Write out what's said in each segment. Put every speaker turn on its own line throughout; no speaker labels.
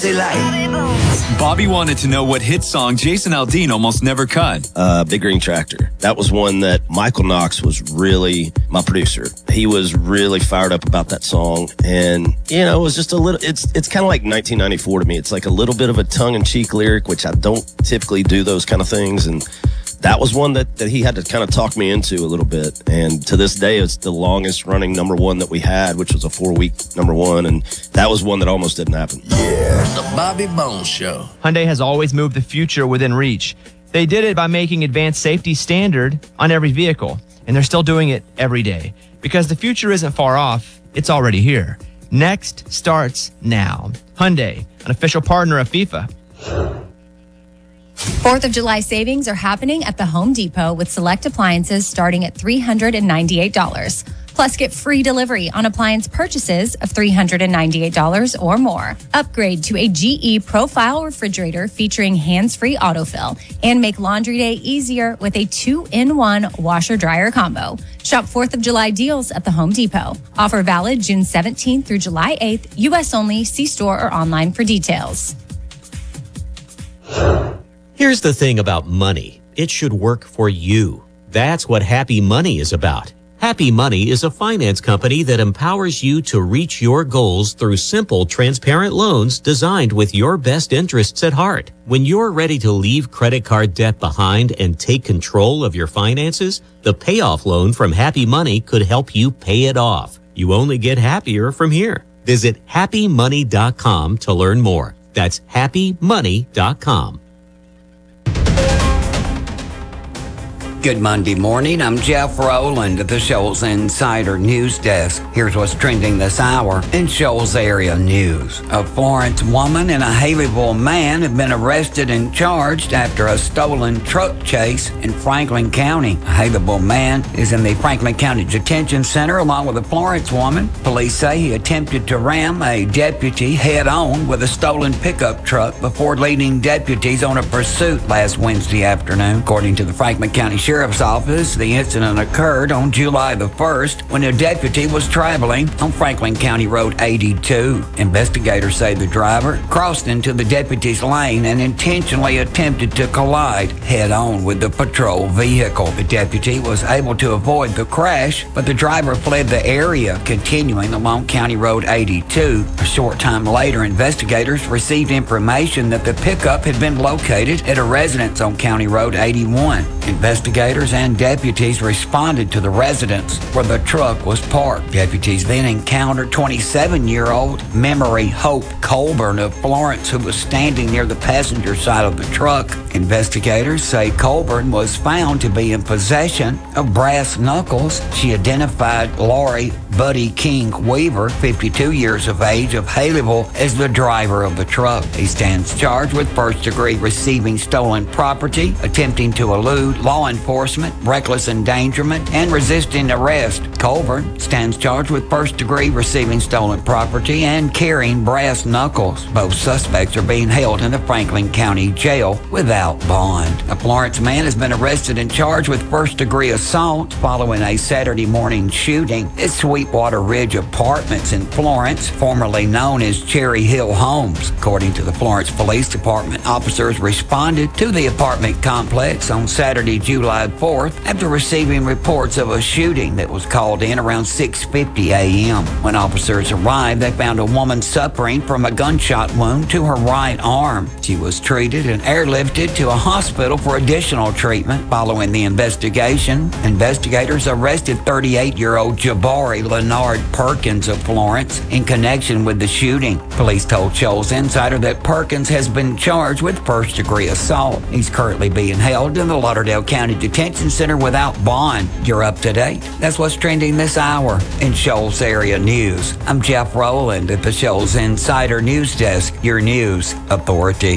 They like. Bobby wanted to know what hit song Jason Aldean almost never cut.
Big Green Tractor. That was one that Michael Knox was really my producer. He was really fired up about that song. And, you know, it was just a little, it's kind of like 1994 to me. It's like a little bit of a tongue-in-cheek lyric, which I don't typically do those kind of things. And that was one that he had to kind of talk me into a little bit. And to this day, it's the longest running number one that we had, which was a 4-week number one. And that was one that almost didn't happen.
Yeah. The Bobby Bones Show.
Hyundai has always moved the future within reach. They did it by making advanced safety standard on every vehicle. And they're still doing it every day. Because the future isn't far off, it's already here. Next starts now. Hyundai, an official partner of FIFA.
4th of July savings are happening at the Home Depot with select appliances starting at $398. Plus, get free delivery on appliance purchases of $398 or more. Upgrade to a GE Profile refrigerator featuring hands-free autofill and make laundry day easier with a 2-in-1 washer-dryer combo. Shop 4th of July deals at the Home Depot. Offer valid June 17th through July 8th. U.S. only. See store or online for details.
Here's the thing about money. It should work for you. That's what Happy Money is about. Happy Money is a finance company that empowers you to reach your goals through simple, transparent loans designed with your best interests at heart. When you're ready to leave credit card debt behind and take control of your finances, the payoff loan from Happy Money could help you pay it off. You only get happier from here. Visit happymoney.com to learn more. That's happymoney.com.
Good Monday morning. I'm Jeff Rowland at the Shoals Insider News Desk. Here's what's trending this hour in Shoals area news. A Florence woman and a Haleyville man have been arrested and charged after a stolen truck chase in Franklin County. A Haleyville man is in the Franklin County Detention Center along with a Florence woman. Police say he attempted to ram a deputy head-on with a stolen pickup truck before leading deputies on a pursuit last Wednesday afternoon. According to the Franklin County Sheriff's Office, the incident occurred on July the 1st when a deputy was traveling on Franklin County Road 82. Investigators say the driver crossed into the deputy's lane and intentionally attempted to collide head-on with the patrol vehicle. The deputy was able to avoid the crash, but the driver fled the area, continuing along County Road 82. A short time later, investigators received information that the pickup had been located at a residence on County Road 81. Investigators and deputies responded to the residence where the truck was parked. Deputies then encountered 27-year-old Memory Hope Colburn of Florence, who was standing near the passenger side of the truck. Investigators say Colburn was found to be in possession of brass knuckles. She identified Lori Buddy King Weaver, 52 years of age, of Haleyville, as the driver of the truck. He stands charged with first-degree receiving stolen property, attempting to elude law enforcement, reckless endangerment, and resisting arrest. Colburn stands charged with first-degree receiving stolen property and carrying brass knuckles. Both suspects are being held in the Franklin County Jail without bond. A Florence man has been arrested and charged with first-degree assault following a Saturday morning shooting at Sweetwater Ridge Apartments in Florence, formerly known as Cherry Hill Homes. According to the Florence Police Department, officers responded to the apartment complex on Saturday, July 4th, after receiving reports of a shooting that was called in around 6:50 a.m. When officers arrived, they found a woman suffering from a gunshot wound to her right arm. She was treated and airlifted to a hospital for additional treatment. Following the investigation, investigators arrested 38-year-old Jabari Leonard Perkins of Florence in connection with the shooting. Police told Shoals Insider that Perkins has been charged with first-degree assault. He's currently being held in the Lauderdale County Detention Center without bond. You're up to date. That's what's trending this hour in Shoals area news. I'm Jeff Rowland at the Shoals Insider News Desk, your news authority.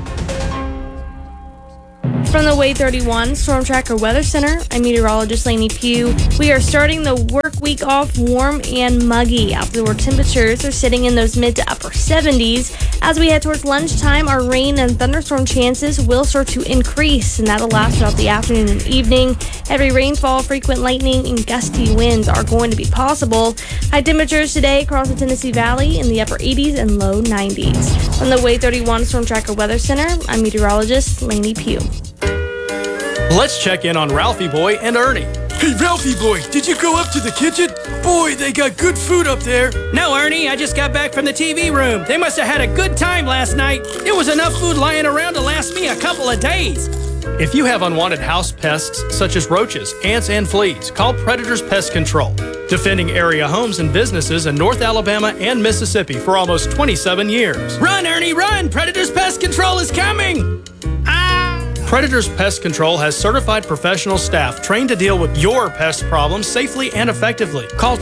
From the Way 31 Storm Tracker Weather Center, I'm meteorologist Lainey Pugh. We are starting the work week off warm and muggy. Outdoor temperatures are sitting in those mid to upper 70s As we head towards lunchtime, our rain and thunderstorm chances will start to increase, and that'll last throughout the afternoon and evening. Heavy rainfall, frequent lightning, and gusty winds are going to be possible. High temperatures today across the Tennessee Valley in the upper 80s and low 90s. From the Wave 31 Storm Tracker Weather Center, I'm meteorologist Lainey Pugh.
Let's check in on Ralphie Boy and Ernie.
Hey, Ralphie boy, did you go up to the kitchen? Boy, they got good food up there.
No, Ernie, I just got back from the TV room. They must have had a good time last night. There was enough food lying around to last me a couple of days.
If you have unwanted house pests such as roaches, ants, and fleas, call Predators Pest Control, defending area homes and businesses in North Alabama and Mississippi for almost 27 years.
Run, Ernie, run! Predators Pest Control is coming!
Predators Pest Control has certified professional staff trained to deal with your pest problems safely and effectively. Call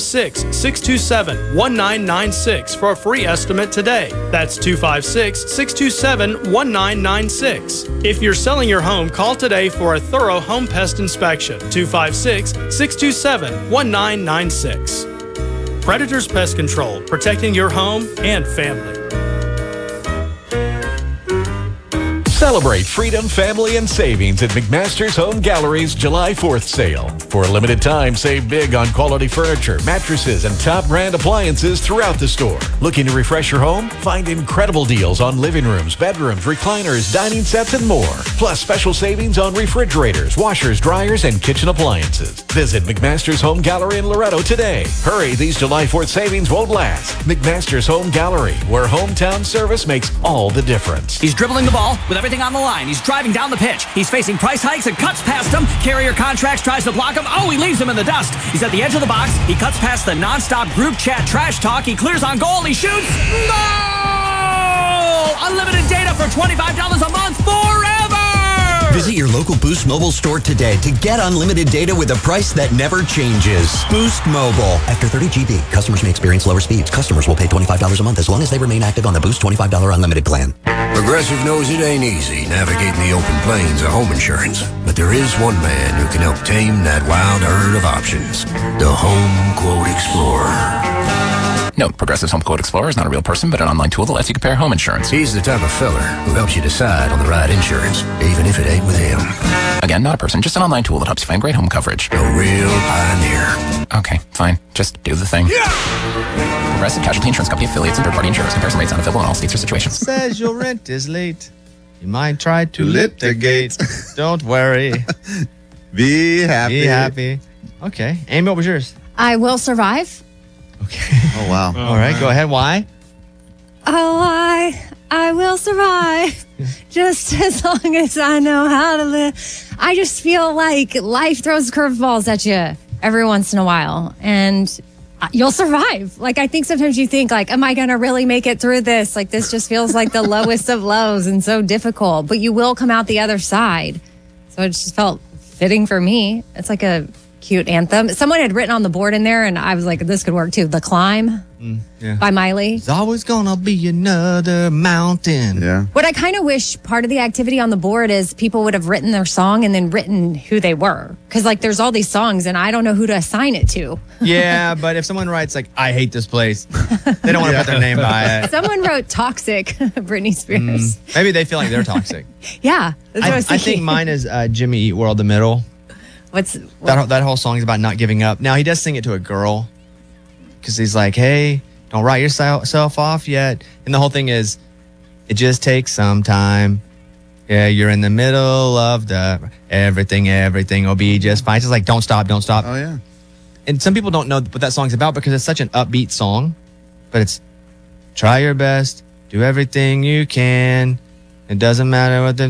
256-627-1996 for a free estimate today. That's 256-627-1996. If you're selling your home, call today for a thorough home pest inspection. 256-627-1996. Predators Pest Control, protecting your home and family.
Celebrate freedom, family, and savings at McMaster's Home Gallery's July 4th sale. For a limited time, save big on quality furniture, mattresses, and top brand appliances throughout the store. Looking to refresh your home? Find incredible deals on living rooms, bedrooms, recliners, dining sets, and more. Plus special savings on refrigerators, washers, dryers, and kitchen appliances. Visit McMaster's Home Gallery in Loretto today. Hurry, these July 4th savings won't last. McMaster's Home Gallery, where hometown service makes all the difference.
He's dribbling the ball with everything on the line. He's driving down the pitch. He's facing price hikes and cuts past him. Carrier Contracts tries to block him. Oh, he leaves him in the dust. He's at the edge of the box. He cuts past the nonstop group chat trash talk. He clears on goal. He shoots. Goal! Unlimited data for $25 a month forever!
Visit your local Boost Mobile store today to get unlimited data with a price that never changes. Boost Mobile. After 30 GB, customers may experience lower speeds. Customers will pay $25 a month as long as they remain active on the Boost $25 unlimited plan.
Progressive knows it ain't easy navigating the open plains of home insurance, but there is one man who can help tame that wild herd of options. The Home Quote Explorer.
Note, Progressive's Home Quote Explorer is not a real person, but an online tool that lets you compare home insurance.
He's the type of feller who helps you decide on the right insurance, even if it ain't with him.
Again, not a person, just an online tool that helps you find great home coverage.
A real pioneer.
Okay, fine. Just do the thing. Yeah! Progressive Casualty Insurance Company affiliates and third-party insurers. Comparison rates not available in all states or situations.
Says your rent is late. You might try to litigate. Don't worry.
Be happy.
Be happy. Okay. Amy, what was yours?
I will survive.
Okay.
Oh, wow.
All right, go ahead. Why?
Oh, I will survive just as long as I know how to live. I just feel like life throws curveballs at you every once in a while, and you'll survive. Like, I think sometimes you think, like, am I going to really make it through this? Like, this just feels like the lowest of lows and so difficult, but you will come out the other side. So it just felt fitting for me. It's like a cute anthem. Someone had written on the board in there, and I was like, this could work too. The Climb by Miley.
There's always gonna be another mountain.
Yeah.
What I kind of wish part of the activity on the board is people would have written their song and then written who they were. Because, like, there's all these songs, and I don't know who to assign it to.
Yeah, but if someone writes, like, I hate this place, they don't want to put their name by it.
Someone wrote Toxic, Britney Spears.
Maybe they feel like they're toxic.
Yeah, that's what I was
I
thinking.
think mine is Jimmy Eat World the Middle. That whole song is about not giving up. Now, he does sing it to a girl because he's like, hey, don't write yourself off yet. And the whole thing is, it just takes some time. Yeah, you're in the middle of the everything will be just fine. It's just like, don't stop.
Oh, yeah.
And some people don't know what that song's about because it's such an upbeat song. But it's try your best, do everything you can. It doesn't matter what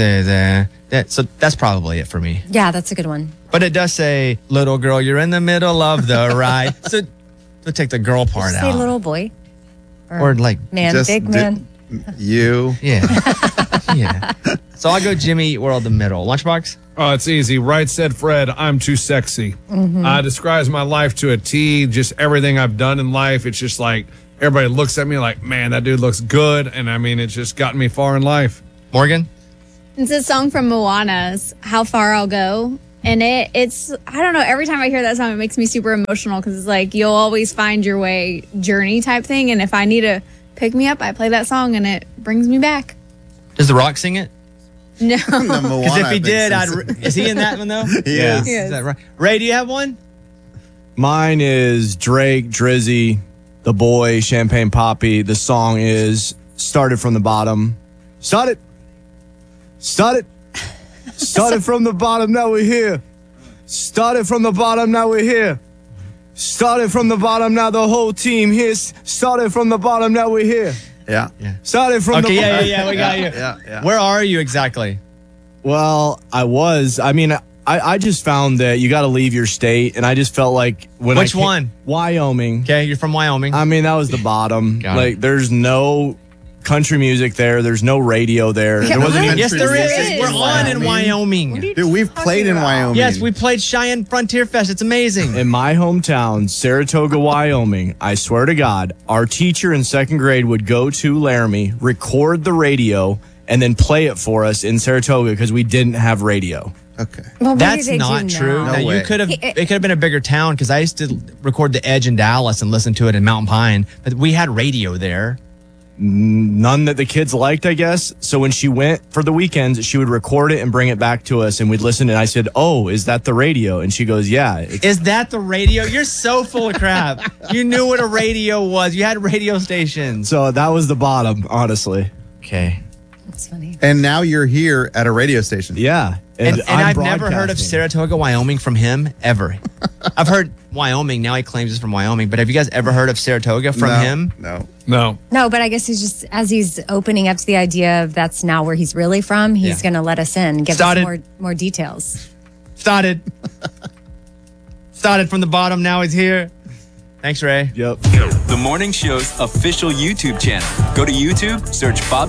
so that's probably it for me.
Yeah, that's a good one.
But it does say, little girl, you're in the middle of the ride. So take the girl part
Say
out.
little boy.
Or like
man, big man.
You.
Yeah. Yeah. So I'll go Jimmy Eat World the Middle. Lunchbox?
Oh, it's easy. Right said Fred, I'm too sexy. Describes my life to a T, just everything I've done in life. It's just like, everybody looks at me like, man, that dude looks good. And I mean, it's just gotten me far in life.
Morgan?
It's a song from Moana's How Far I'll Go. And it's, I don't know, every time I hear that song, it makes me super emotional because it's like, you'll always find your way journey type thing. And if I need to pick me up. I play that song and it brings me back.
Does The Rock sing it?
No.
Because if he did, is he in that one though?
He is.
He is.
Is that right? Ray, do you have one?
Mine is Drake, Drizzy, The Boy, Champagne Poppy. The song is Started from the Bottom. Started from the bottom, now we're here. Started from the bottom, now we're here. Started from the bottom, now the whole team here. Started from the bottom, now we're here.
Yeah.
Started from the
Okay,
bottom.
yeah, we got you.
Yeah.
Where are you exactly?
Well, I just found that you got to leave your state, and I just felt like
Which one?
Wyoming.
Okay, you're from Wyoming.
I mean, that was the bottom.
Got
Like,
it.
there's no country music there. There's no radio there. There wasn't even
Yes, there is.
There is.
We're on in Wyoming.
Dude, we've played in Wyoming.
Yes, we played Cheyenne Frontier Fest. It's amazing.
in my hometown, Saratoga, Wyoming. I swear to God, our teacher in second grade would go to Laramie, record the radio, and then play it for us in Saratoga because we didn't have radio.
Okay.
Well, maybe
That's
they
not
do
true.
now.
Now,
way.
you could have. It could have been a bigger town because I used to record The Edge in Dallas and listen to it in Mountain Pine. But we had radio there.
None that the kids liked, I guess. So when she went for the weekends, she would record it and bring it back to us, and we'd listen. And I said, "Oh, is that the radio?" And she goes, "Yeah."
Is that the radio? You're so full of crap. You knew what a radio was. You had radio stations.
So that was the bottom, honestly.
Okay.
That's funny.
And now you're here at a radio station.
Yeah.
And
I'm
I've never heard of
broadcasting.
Saratoga, Wyoming from him ever. I've heard Wyoming. Now he claims it's from Wyoming. But have you guys ever heard of Saratoga from him?
No.
No, but I guess he's just, as he's opening up to the idea of that's now where he's really from, he's going to let us in, give
Started.
us more details.
Started from the bottom. Now he's here. Thanks, Ray.
Yep.
The morning show's official YouTube channel. Go to YouTube, search Bobby